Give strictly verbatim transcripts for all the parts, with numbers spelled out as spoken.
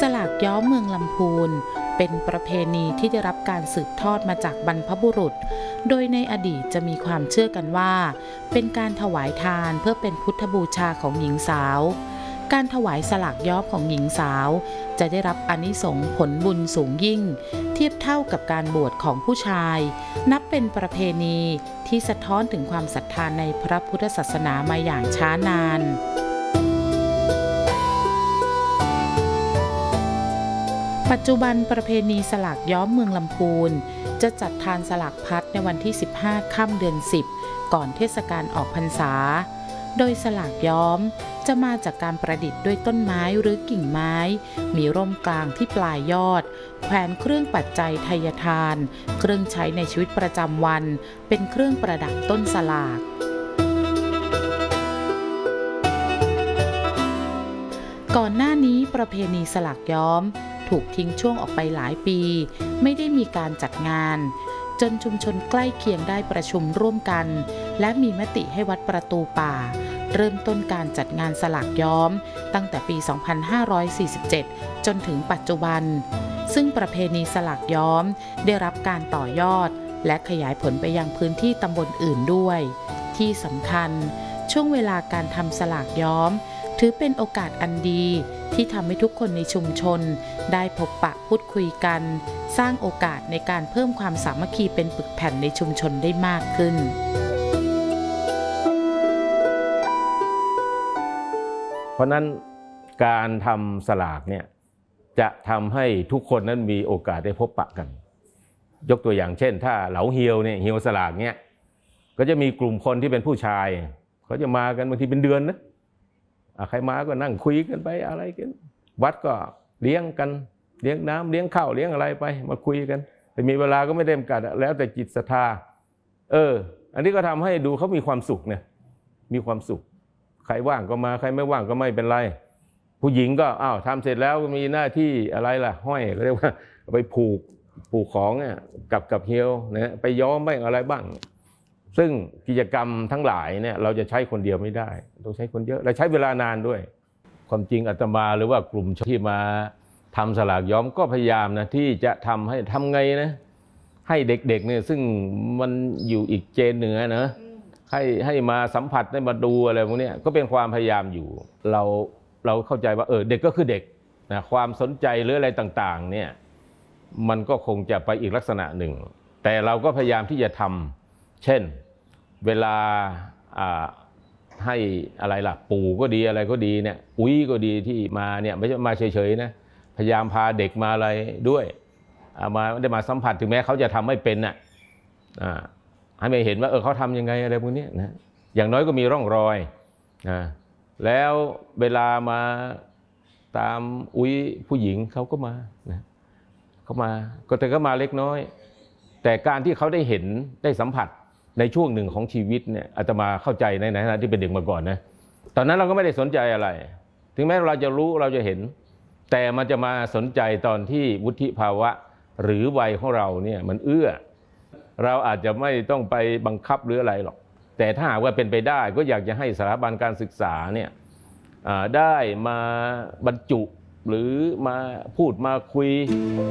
สลากย้อมเมืองลำพูนเป็นประเพณีที่ได้รับการสืบทอดมาจากบรรพบุรุษโดยในอดีตจะมีความเชื่อกันว่าเป็นการถวายทานเพื่อเป็นพุทธบูชาของหญิงสาวการถวายสลากย้อมของหญิงสาวจะได้รับอานิสงส์ผลบุญสูงยิ่งเทียบเท่ากับการบวชของผู้ชายนับเป็นประเพณีที่สะท้อนถึงความศรัทธาในพระพุทธศาสนามาอย่างช้านานปัจจุบันประเพณีสลากย้อมเมืองลำพูนจะจัดทานสลากพัดในวันที่สิบห้าค่ำเดือนสิบก่อนเทศกาลออกพรรษาโดยสลากย้อมจะมาจากการประดิษฐ์ด้วยต้นไม้หรือกิ่งไม้มีร่มกลางที่ปลายยอดแขวนเครื่องปัจจัยไทยทานเครื่องใช้ในชีวิตประจำวันเป็นเครื่องประดับต้นสลากก่อนหน้านี้ประเพณีสลากย้อมถูกทิ้งช่วงออกไปหลายปีไม่ได้มีการจัดงานจนชุมชนใกล้เคียงได้ประชุมร่วมกันและมีมติให้วัดประตูป่าเริ่มต้นการจัดงานสลากย้อมตั้งแต่ปี สองพันห้าร้อยสี่สิบเจ็ด จนถึงปัจจุบันซึ่งประเพณีสลากย้อมได้รับการต่อยอดและขยายผลไปยังพื้นที่ตำบลอื่นด้วยที่สำคัญช่วงเวลาการทำสลากย้อมถือเป็นโอกาสอันดีที่ทำให้ทุกคนในชุมชนได้พบปะพูดคุยกันสร้างโอกาสในการเพิ่มความสามัคคีเป็นปึกแผ่นในชุมชนได้มากขึ้นเพราะนั้นการทำสลากเนี่ยจะทำให้ทุกคนนั้นมีโอกาสได้พบปะกันยกตัวอย่างเช่นถ้าเหลาเฮียวเนี่ยเฮียวสลากเนี่ยก็จะมีกลุ่มคนที่เป็นผู้ชายเขาจะมากันบางทีเป็นเดือนนะใครมาก็นั่งคุยกันไปอะไรกันวัดก็เลี้ยงกันเลี้ยงน้ำเลี้ยงข้าวเลี้ยงอะไรไปมาคุยกันแต่มีเวลาก็ไม่ได้จำกัดแล้วแต่จิตศรัทธาเอออันนี้ก็ทำให้ดูเขามีความสุขเนี่ยมีความสุขใครว่างก็มาใครไม่ว่างก็ไม่เป็นไรผู้หญิงก็อ้าวทำเสร็จแล้วมีหน้าที่อะไรล่ะห้อยก็เรียกว่าไปผูกผูกของเนี่ยกับกับเฮียวนะไปย้อมบ้างอะไรบ้างซึ่งกิจกรรมทั้งหลายเนี่ยเราจะใช้คนเดียวไม่ได้ต้องใช้คนเยอะและใช้เวลานานด้วยความจริงอาตมาหรือว่ากลุ่มที่มาทำสลากย้อมก็พยายามนะที่จะทำให้ทำไงนะให้เด็กๆเนี่ยซึ่งมันอยู่อีกเจนเหนือนะให้ให้มาสัมผัสได้มาดูอะไรพวกนี้ก็เป็นความพยายามอยู่เราเราเข้าใจว่าเออเด็กก็คือเด็กนะความสนใจหรืออะไรต่างๆเนี่ยมันก็คงจะไปอีกลักษณะหนึ่งแต่เราก็พยายามที่จะทำเช่นเวลาให้อะไรล่ะปู่ก็ดีอะไรก็ดีเนี่ยอุ้ยก็ดีที่มาเนี่ยไม่ใช่มาเฉยๆนะพยายามพาเด็กมาอะไรด้วยมาได้มาสัมผัสถึงแม้เขาจะทำไม่เป็นน่ะให้ไม่เห็นว่าเออเขาทำยังไงอะไรพวกนี้นะอย่างน้อยก็มีร่องรอยนะแล้วเวลามาตามอุ้ยผู้หญิงเขาก็มานะเขามาก็แต่ก็มาเล็กน้อยแต่การที่เขาได้เห็นได้สัมผัสในช่วงหนึ่งของชีวิตเนี่ยอาตมาเข้าใจในฐานะที่เป็นเด็กมาก่อนนะตอนนั้นเราก็ไม่ได้สนใจอะไรถึงแม้เราจะรู้เราจะเห็นแต่มันจะมาสนใจตอนที่วุฒิภาวะหรือวัยของเราเนี่ยมันเอื้อเราอาจจะไม่ต้องไปบังคับหรืออะไรหรอกแต่ถ้าหากว่าเป็นไปได้ก็อยากจะให้สถาบันการศึกษาเนี่ยได้มาบรรจุหรือมาพูดมาคุย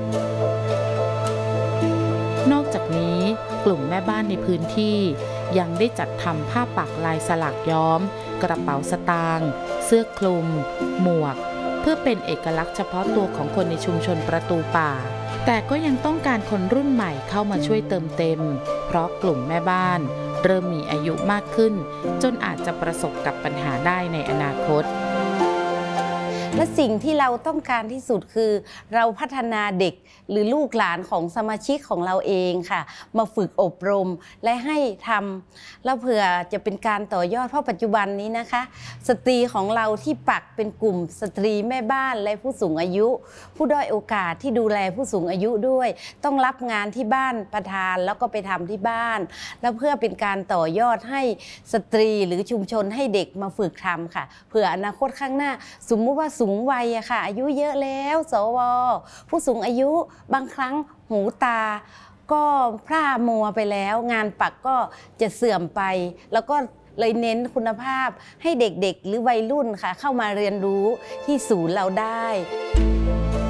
นอกจากนี้กลุ่มแม่บ้านในพื้นที่ยังได้จัดทำผ้าปักลายสลากย้อมกระเป๋าสตางค์เสื้อคลุมหมวกเพื่อเป็นเอกลักษณ์เฉพาะตัวของคนในชุมชนประตูป่าแต่ก็ยังต้องการคนรุ่นใหม่เข้ามาช่วยเติมเต็มเพราะกลุ่มแม่บ้านเริ่มมีอายุมากขึ้นจนอาจจะประสบกับปัญหาได้ในอนาคตและสิ่งที่เราต้องการที่สุดคือเราพัฒนาเด็กหรือลูกหลานของสมาชิกของเราเองค่ะมาฝึกอบรมและให้ทำแล้วเผื่อจะเป็นการต่อยอดเพราะปัจจุบันนี้นะคะสตรีของเราที่ปักเป็นกลุ่มสตรีแม่บ้านและผู้สูงอายุผู้ด้อยโอกาสที่ดูแลผู้สูงอายุด้วยต้องรับงานที่บ้านประธานแล้วก็ไปทำที่บ้านแล้วเพื่อเป็นการต่อยอดให้สตรีหรือชุมชนให้เด็กมาฝึกทำค่ะเผื่ออนาคตข้างหน้าสมมุติว่าสูงวัยอะค่ะอายุเยอะแล้วสวผู้สูงอายุบางครั้งหูตาก็พร่ามัวไปแล้วงานปักก็จะเสื่อมไปแล้วก็เลยเน้นคุณภาพให้เด็กๆหรือวัยรุ่นค่ะเข้ามาเรียนรู้ที่ศูนย์เราได้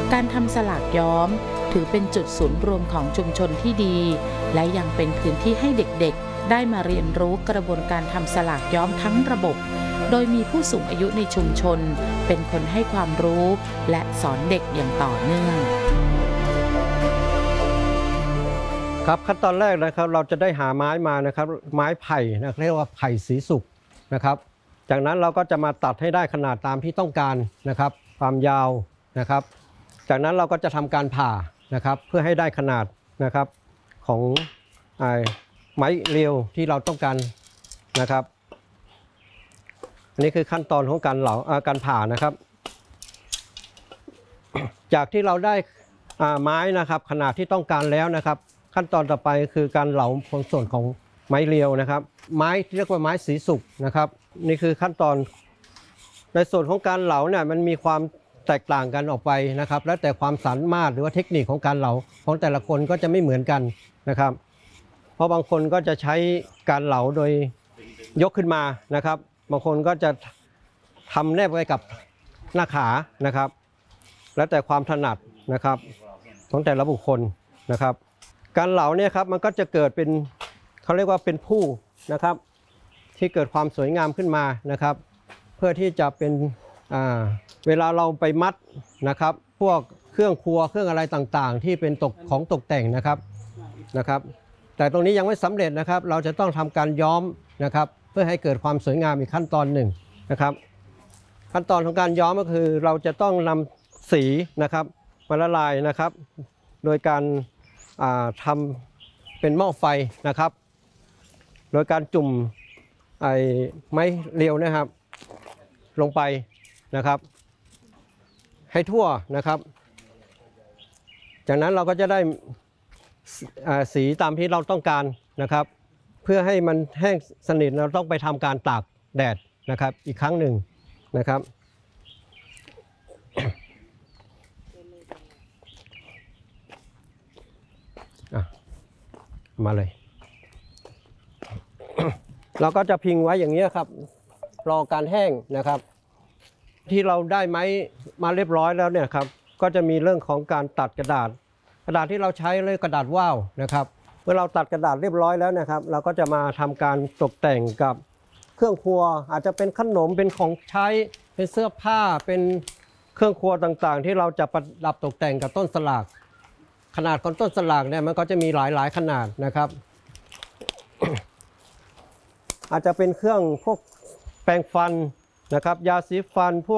การทำสลากย้อมถือเป็นจุดศูนย์รวมของชุมชนที่ดีและยังเป็นพื้นที่ให้เด็กๆได้มาเรียนรู้กระบวนการทำสลากย้อมทั้งระบบโดยมีผู้สูงอายุในชุมชนเป็นคนให้ความรู้และสอนเด็กอย่างต่อเนื่องครับขั้นตอนแรกนะครับเราจะได้หาไม้มานะครับไม้ไผ่นะเรียกว่าไผ่สีสุกนะครับจากนั้นเราก็จะมาตัดให้ได้ขนาดตามที่ต้องการนะครับความยาวนะครับจากนั้นเราก็จะทำการผ่านะครับเพื่อให้ได้ขนาดนะครับของไม้เรียวที่เราต้องการนะครับอันนี้คือขั้นตอนของการเหลาการผ่านะครับจากที่เราได้ไม้นะครับขนาดที่ต้องการแล้วนะครับขั้นตอนต่อไปคือการเหลาผลส่วนของไม้เรียวนะครับไม้ที่เรียกว่าไม้สีสุกนะครับนี่คือขั้นตอนในส่วนของการเหลาเนี่ยมันมีความแตกต่างกันออกไปนะครับแล้วแต่ความสามารถหรือว่าเทคนิคของการเหลาของแต่ละคนก็จะไม่เหมือนกันนะครับเพราะบางคนก็จะใช้การเหลาโดยยกขึ้นมานะครับบางคนก็จะทำแนบไว้กับหน้าขานะครับแล้วแต่ความถนัดนะครับของแต่ละบุคคลนะครับการเหลาเนี่ยครับมันก็จะเกิดเป็นเขาเรียกว่าเป็นผู้นะครับที่เกิดความสวยงามขึ้นมานะครับเพื่อที่จะเป็นเวลาเราไปมัดนะครับพวกเครื่องครัวเครื่องอะไรต่างๆที่เป็นตกของตกแต่งนะครับนะครับแต่ตรงนี้ยังไม่สำเร็จนะครับเราจะต้องทำการย้อมนะครับเพื่อให้เกิดความสวยงามอีกขั้นตอนหนึ่งนะครับขั้นตอนของการย้อมก็คือเราจะต้องนำสีนะครับมาละลายนะครับโดยการทำเป็นหม้อไฟนะครับโดยการจุ่มไอ้ไม้เรียวนะครับลงไปนะครับให้ทั่วนะครับจากนั้นเราก็จะได้สีตามที่เราต้องการนะครับเพื่อให้มันแห้งสนิทเราต้องไปทำการตากแดดนะครับอีกครั้งหนึ่งนะครับมาเลย เราก็จะพิงไว้อย่างนี้ครับรอการแห้งนะครับที่เราได้ไม้มาเรียบร้อยแล้วเนี่ยครับก็จะมีเรื่องของการตัดกระดาษกระดาษที่เราใช้เลยกระดาษว่าวนะครับเมื่อเราตัดกระดาษเรียบร้อยแล้วนะครับเราก็จะมาทำการตกแต่งกับเครื่องครัวอาจจะเป็นขนมเป็นของใช้เป็นเสื้อผ้าเป็นเครื่องครัวต่างๆที่เราจะประดับตกแต่งกับต้นสลากขนาดของต้นสลากเนี่ยมันก็จะมีหลายๆขนาดนะครับ อาจจะเป็นเครื่องพวกแปรงฟันนะครับยาสีฟันพวก